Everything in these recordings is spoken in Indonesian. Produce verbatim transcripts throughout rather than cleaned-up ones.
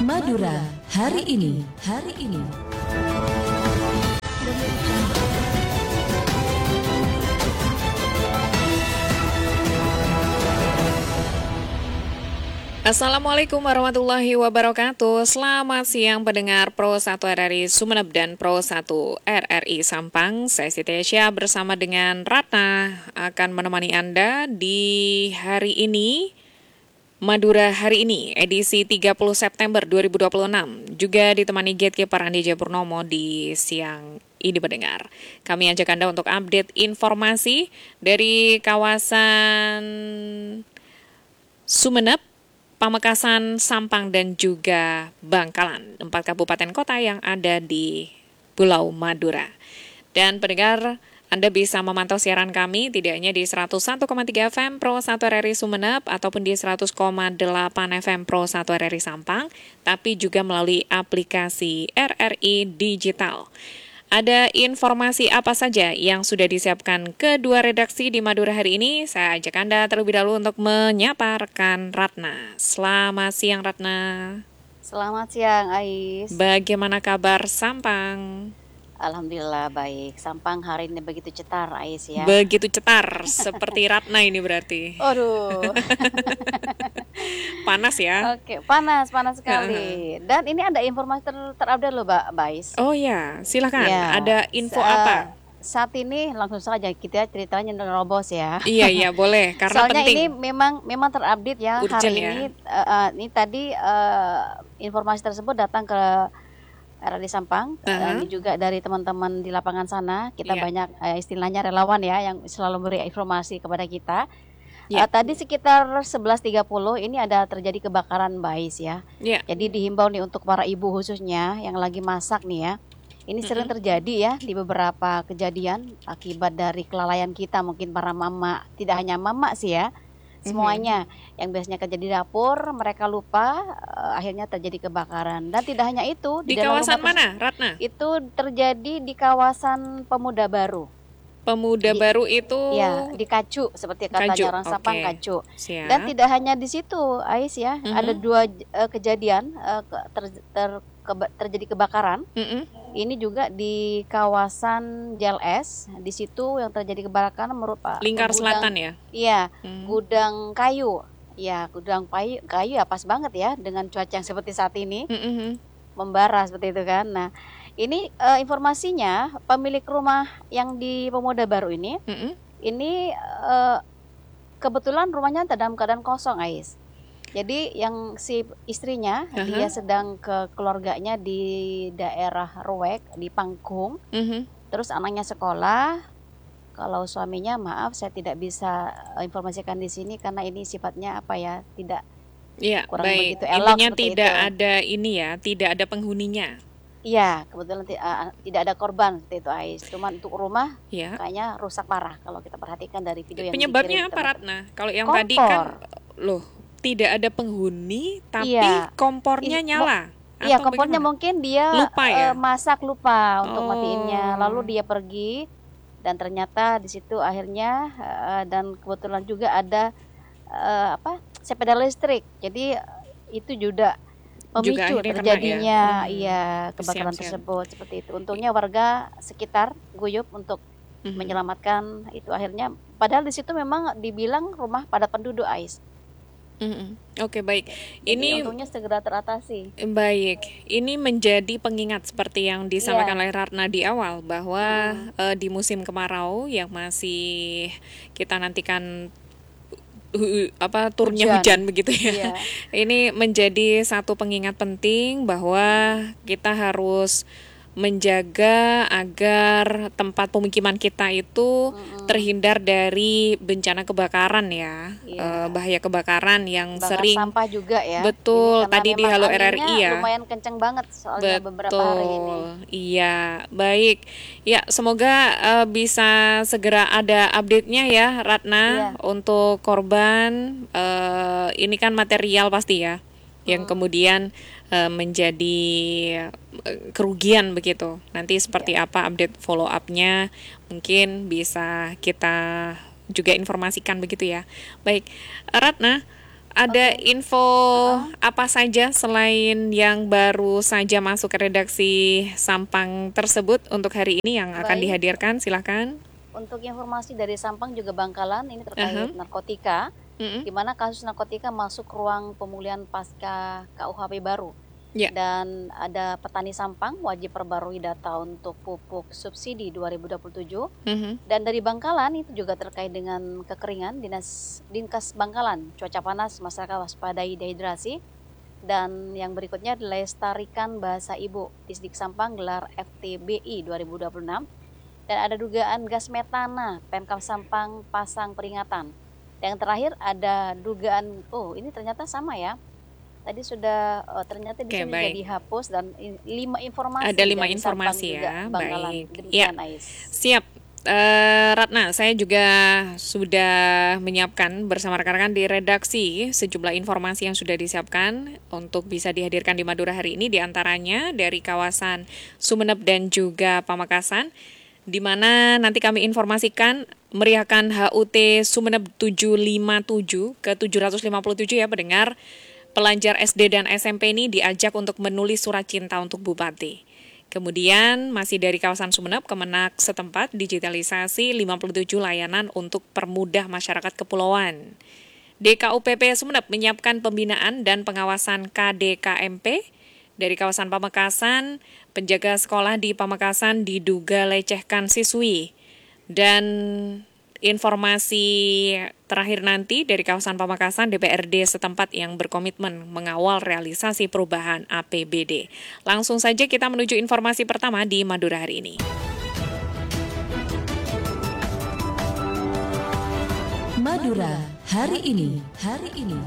Madura hari ini, hari ini. Assalamualaikum warahmatullahi wabarakatuh. Selamat siang pendengar Pro satu R R I Sumeneb dan Pro satu R R I Sampang. Saya Siti Aisyah bersama dengan Ratna akan menemani Anda di hari ini, Madura hari ini, edisi tiga puluh September dua ribu dua puluh enam. Juga ditemani Gatekeeper Andi Purnomo di siang ini pendengar. Kami ajak Anda untuk update informasi dari kawasan Sumeneb, Pamekasan, Sampang, dan juga Bangkalan, empat kabupaten kota yang ada di Pulau Madura. Dan pendengar, Anda bisa memantau siaran kami tidak hanya di seratus satu koma tiga F M Pro satu R R I Sumeneb ataupun di seratus koma delapan F M Pro satu R R I Sampang, tapi juga melalui aplikasi R R I Digital. Ada informasi apa saja yang sudah disiapkan kedua redaksi di Madura hari ini? Saya ajak Anda terlebih dahulu untuk menyapa rekan Ratna. Selamat siang Ratna. Selamat siang Ais. Bagaimana kabar Sampang? Alhamdulillah baik. Sampang hari ini begitu cetar Ais ya. Begitu cetar, seperti Ratna ini berarti. Aduh. Panas ya? Oke, panas, panas sekali. Dan ini ada informasi ter- terupdate loh Mbak Bais. Oh ya, silakan. Ya, ada info sa- apa? Saat ini langsung saja kita ceritanya nerobos ya. Iya iya boleh, karena Soalnya penting. ini memang memang terupdate ya. Urgent hari ya. ini. Uh, uh, ini tadi uh, informasi tersebut datang ke R R I Sampang, Uh-huh. uh, ini juga dari teman-teman di lapangan sana. Kita Yeah. banyak uh, istilahnya relawan ya yang selalu beri informasi kepada kita. Yeah. Uh, tadi sekitar sebelas tiga puluh ini ada terjadi kebakaran Bais ya. Yeah. Jadi dihimbau nih untuk para ibu khususnya yang lagi masak nih ya. Ini sering Mm-mm. terjadi ya di beberapa kejadian akibat dari kelalaian kita, mungkin para mama, tidak hanya mama sih ya. Semuanya yang biasanya kerja di dapur, mereka lupa, uh, akhirnya terjadi kebakaran. Dan tidak hanya itu, Di dalam kawasan rumah mana, Ratna? itu terjadi di kawasan Pemuda Baru. Pemuda Di- Baru itu. Ya, di Kacu seperti katanya Kacu, orang Sampang, oke. Kacu. Siap. Dan tidak hanya di situ, Ais ya, Mhm. ada dua uh, kejadian uh, ke- ter- ter- keba- terjadi kebakaran. Mm-mm. Ini juga di kawasan J L S, di situ yang terjadi kebakaran merupakan Lingkar Selatan ya. Iya, Hmm. gudang kayu. Ya, gudang kayu, kayu ya pas banget ya dengan cuaca yang seperti saat ini, Mm-mm. membara seperti itu kan. Nah, ini eh, informasinya pemilik rumah yang di Pemuda Baru ini, Mm-mm. ini eh, kebetulan rumahnya dalam keadaan kosong, Ais. Jadi yang si istrinya, Aha. dia sedang ke keluarganya di daerah Ruwek, di Pangkung. Mhm. Terus anaknya sekolah. Kalau suaminya, maaf saya tidak bisa eh, informasikan di sini karena ini sifatnya apa ya, tidak Iya, kurang baik. begitu elok Intinya seperti tidak itu. ada ini ya, tidak ada penghuninya. Iya, kebetulan ti- ah, tidak ada korban seperti itu Ais. Cuman untuk rumah Ya. kayaknya rusak parah kalau kita perhatikan dari video yang Penyebabnya dikirim apa, teman-teman. Ratna? Kalau yang Kompor. tadi kan, loh, tidak ada penghuni, tapi Iya. kompornya Ih, nyala. Iya, Atau kompornya bagaimana? mungkin dia Lupa ya? eh, masak lupa untuk Oh. matiinnya. Lalu dia pergi dan ternyata di situ akhirnya eh, dan kebetulan juga ada eh, apa? sepeda listrik. Jadi eh, itu juga Juga memicu akhirnya kena terjadinya ya? Hmm. iya kebakaran Siap-siap. tersebut seperti itu. Untungnya warga sekitar guyup untuk Mhm. menyelamatkan itu akhirnya. Padahal di situ memang dibilang rumah padat penduduk Ais. Mhm. Oke, baik. Jadi Ini untungnya segera teratasi. Baik, ini menjadi pengingat seperti yang disampaikan Iya. oleh Ratna di awal bahwa eh, di musim kemarau yang masih kita nantikan uh, apa turunnya Hujan. hujan, begitu ya. Iya. Ini menjadi satu pengingat penting bahwa kita harus menjaga agar tempat pemukiman kita itu Mm-mm. terhindar dari bencana kebakaran ya, Iya. Eh, bahaya kebakaran yang Bakar sering. sampah juga ya. Betul, Ini karena tadi di memang Halo R R I anginnya ya. lumayan kenceng banget soalnya beberapa hari ini. Betul, iya, baik. Ya, semoga eh, bisa segera ada update-nya ya, Ratna, Iya. untuk korban. Eh, ini kan material pasti ya, yang Hmm. kemudian eh, menjadi eh, kerugian begitu. Nanti seperti Iya. apa update follow up-nya, mungkin bisa kita juga informasikan begitu ya. Baik, Ratna. Ada Oke. info apa saja selain yang baru saja masuk ke redaksi Sampang tersebut untuk hari ini yang akan Baik, dihadirkan? Silahkan. untuk informasi dari Sampang juga Bangkalan ini terkait Aha. narkotika, Mm-mm. di mana kasus narkotika masuk ruang pemulihan pasca K U H P baru. Ya. Dan ada petani Sampang wajib perbarui data untuk pupuk subsidi dua ribu dua puluh tujuh. Mhm. Dan dari Bangkalan itu juga terkait dengan kekeringan, Dinas Dinkas Bangkalan, cuaca panas, masyarakat waspadai dehidrasi. Dan yang berikutnya lestarikan bahasa ibu, Disdik Sampang gelar F T B I dua ribu dua puluh enam. Dan ada dugaan gas metana, Pemkab Sampang pasang peringatan. Dan yang terakhir ada dugaan, oh ini ternyata sama ya. Tadi sudah uh, ternyata di Oke, sini juga baik. dihapus dan in, lima informasi Ada lima dari Sampang informasi juga ya. Bangkalan. Baik. Demikian Ya, Ais. siap. Eh, Ratna, saya juga sudah menyiapkan bersama rekan-rekan di redaksi sejumlah informasi yang sudah disiapkan untuk bisa dihadirkan di Madura hari ini, di antaranya dari kawasan Sumeneb dan juga Pamekasan, di mana nanti kami informasikan meriahkan H U T Sumeneb tujuh lima tujuh ke tujuh ratus lima puluh tujuh ya pendengar. Pelajar S D dan S M P ini diajak untuk menulis surat cinta untuk Bupati. Kemudian masih dari kawasan Sumeneb, Kemenak setempat digitalisasi lima puluh tujuh layanan untuk permudah masyarakat kepulauan. D K U P P Sumeneb menyiapkan pembinaan dan pengawasan K D K M P. Dari kawasan Pamekasan, penjaga sekolah di Pamekasan diduga lecehkan siswi. Dan informasi terakhir nanti dari kawasan Pamekasan, D P R D setempat yang berkomitmen mengawal realisasi perubahan A P B D. Langsung saja kita menuju informasi pertama di Madura hari ini. Madura hari ini, hari ini.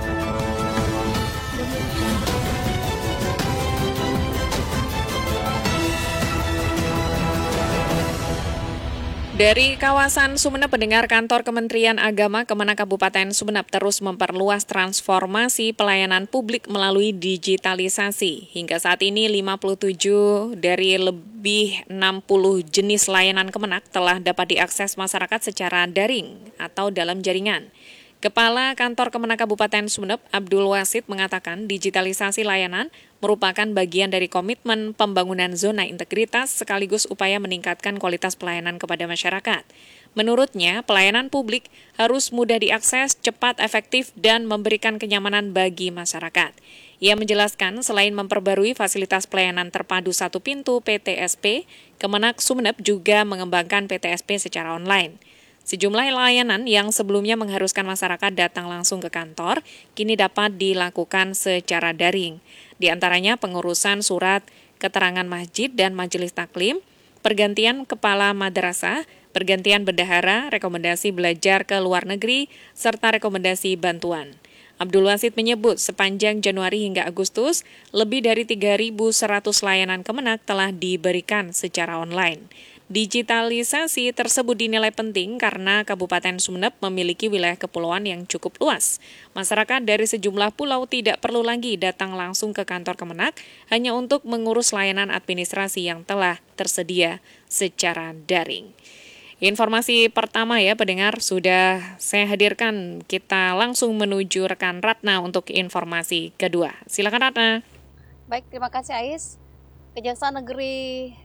Dari kawasan Sumeneb, pendengar, kantor Kementerian Agama Kemenak Kabupaten Sumeneb terus memperluas transformasi pelayanan publik melalui digitalisasi. Hingga saat ini lima puluh tujuh dari lebih enam puluh jenis layanan Kemenak telah dapat diakses masyarakat secara daring atau dalam jaringan. Kepala Kantor Kemenak Kabupaten Sumeneb, Abdul Wasid, mengatakan digitalisasi layanan merupakan bagian dari komitmen pembangunan zona integritas sekaligus upaya meningkatkan kualitas pelayanan kepada masyarakat. Menurutnya, pelayanan publik harus mudah diakses, cepat, efektif, dan memberikan kenyamanan bagi masyarakat. Ia menjelaskan selain memperbarui fasilitas pelayanan terpadu satu pintu P T S P, Kemenak Sumeneb juga mengembangkan P T S P secara online. Sejumlah layanan yang sebelumnya mengharuskan masyarakat datang langsung ke kantor, kini dapat dilakukan secara daring. Di antaranya pengurusan surat keterangan masjid dan majelis taklim, pergantian kepala madrasah, pergantian bendahara, rekomendasi belajar ke luar negeri, serta rekomendasi bantuan. Abdul Wasid menyebut sepanjang Januari hingga Agustus, lebih dari tiga ribu seratus layanan Kemenak telah diberikan secara online. Digitalisasi tersebut dinilai penting karena Kabupaten Sumeneb memiliki wilayah kepulauan yang cukup luas. Masyarakat dari sejumlah pulau tidak perlu lagi datang langsung ke kantor Kemenak hanya untuk mengurus layanan administrasi yang telah tersedia secara daring. Informasi pertama ya pendengar sudah saya hadirkan, kita langsung menuju rekan Ratna untuk informasi kedua. Silakan Ratna. Baik, terima kasih Ais. Kejaksaan Negeri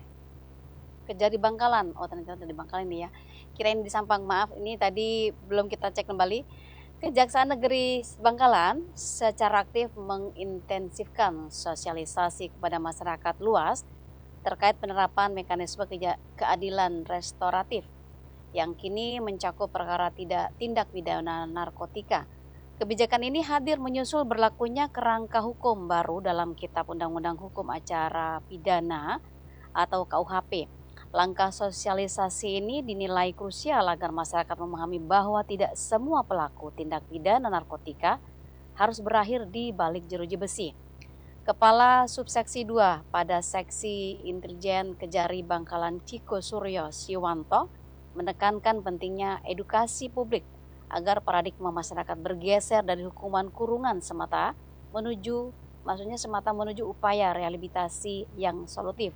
Kejari Bangkalan, oh ternyata di Bangkalan ini ya, kirain di Sampang, maaf, ini tadi belum kita cek kembali. Kejaksaan Negeri Bangkalan secara aktif mengintensifkan sosialisasi kepada masyarakat luas terkait penerapan mekanisme keadilan restoratif yang kini mencakup perkara tidak tindak pidana narkotika. Kebijakan ini hadir menyusul berlakunya kerangka hukum baru dalam Kitab Undang-Undang Hukum Acara Pidana atau K U H P. Langkah sosialisasi ini dinilai krusial agar masyarakat memahami bahwa tidak semua pelaku tindak pidana narkotika harus berakhir di balik jeruji besi. Kepala Subseksi dua pada Seksi Intelijen Kejari Bangkalan Ciko Suryo Siwanto menekankan pentingnya edukasi publik agar paradigma masyarakat bergeser dari hukuman kurungan semata menuju, maksudnya semata menuju upaya rehabilitasi yang solutif.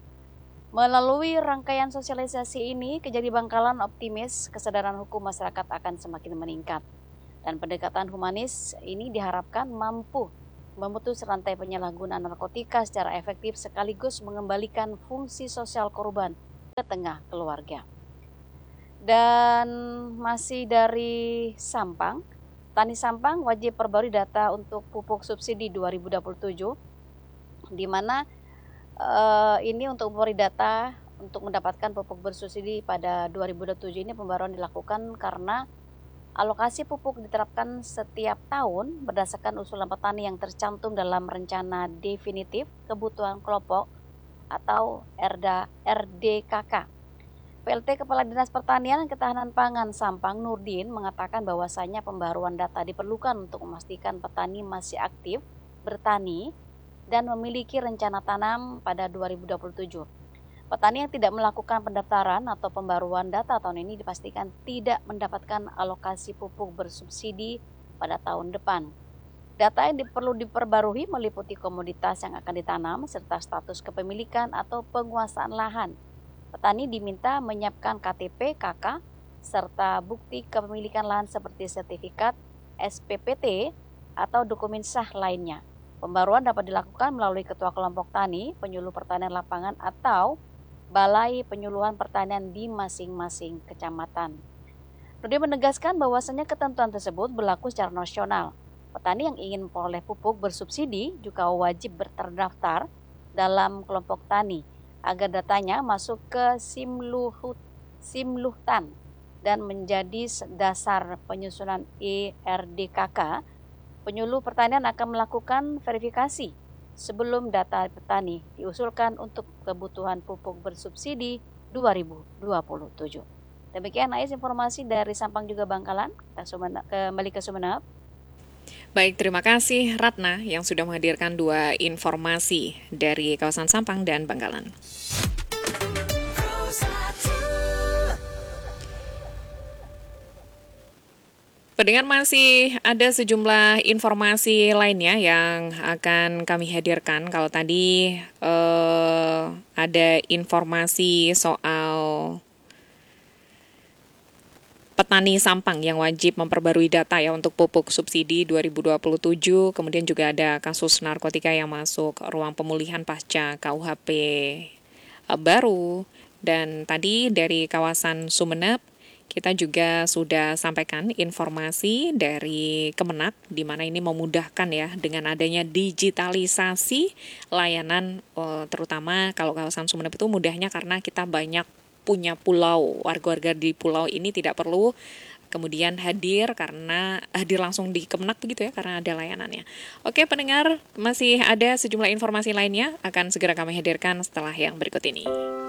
Melalui rangkaian sosialisasi ini, Kejari Bangkalan optimis kesadaran hukum masyarakat akan semakin meningkat. Dan pendekatan humanis ini diharapkan mampu memutus rantai penyalahgunaan narkotika secara efektif sekaligus mengembalikan fungsi sosial korban ke tengah keluarga. Dan masih dari Sampang, Tani Sampang wajib perbarui data untuk pupuk subsidi dua ribu dua puluh tujuh, di mana uh, ini untuk memperbarui data untuk mendapatkan pupuk bersubsidi pada dua ribu dua puluh tujuh ini pembaruan dilakukan karena alokasi pupuk diterapkan setiap tahun berdasarkan usulan petani yang tercantum dalam rencana definitif kebutuhan kelompok atau R D K K. P L T Kepala Dinas Pertanian dan Ketahanan Pangan Sampang Nurdin mengatakan bahwasanya pembaruan data diperlukan untuk memastikan petani masih aktif bertani dan memiliki rencana tanam pada dua ribu dua puluh tujuh. Petani yang tidak melakukan pendaftaran atau pembaruan data tahun ini dipastikan tidak mendapatkan alokasi pupuk bersubsidi pada tahun depan. Data yang perlu diperbarui meliputi komoditas yang akan ditanam serta status kepemilikan atau penguasaan lahan. Petani diminta menyiapkan K T P, K K, serta bukti kepemilikan lahan seperti sertifikat, S P P T, atau dokumen sah lainnya. Pembaruan dapat dilakukan melalui Ketua Kelompok Tani, Penyuluh Pertanian Lapangan, atau Balai Penyuluhan Pertanian di masing-masing kecamatan. Nurdin menegaskan bahwasanya ketentuan tersebut berlaku secara nasional. Petani yang ingin memperoleh pupuk bersubsidi juga wajib terdaftar dalam kelompok tani agar datanya masuk ke Simluhut, Simluhtan dan menjadi dasar penyusunan E R D K K. Penyuluh pertanian akan melakukan verifikasi sebelum data petani diusulkan untuk kebutuhan pupuk bersubsidi dua ribu dua puluh tujuh. Demikian Ais informasi dari Sampang juga Bangkalan. Kita Sumenep, kembali ke Sumenep. Baik, terima kasih Ratna yang sudah menghadirkan dua informasi dari kawasan Sampang dan Bangkalan. Pendengar, masih ada sejumlah informasi lainnya yang akan kami hadirkan. Kalau tadi eh, ada informasi soal petani Sampang yang wajib memperbarui data ya untuk pupuk subsidi dua ribu dua puluh tujuh. Kemudian juga ada kasus narkotika yang masuk ruang pemulihan pasca K U H P baru. Dan tadi dari kawasan Sumenep, kita juga sudah sampaikan informasi dari Kemenak, di mana ini memudahkan ya dengan adanya digitalisasi layanan, terutama kalau kawasan Sumenep itu mudahnya karena kita banyak punya pulau, warga-warga di pulau ini tidak perlu kemudian hadir karena hadir langsung di Kemenak begitu ya, karena ada layanannya. Oke pendengar, masih ada sejumlah informasi lainnya akan segera kami hadirkan setelah yang berikut ini.